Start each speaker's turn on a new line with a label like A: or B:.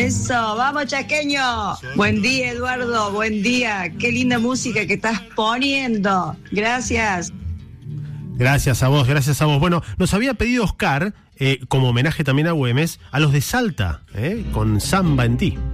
A: Eso, vamos chaqueño. Buen día, Eduardo, buen día. Qué linda música que estás poniendo. Gracias.
B: Gracias a vos, gracias a vos. Bueno, nos había pedido Oscar, como homenaje también a Güemes, a los de Salta, con Samba en ti.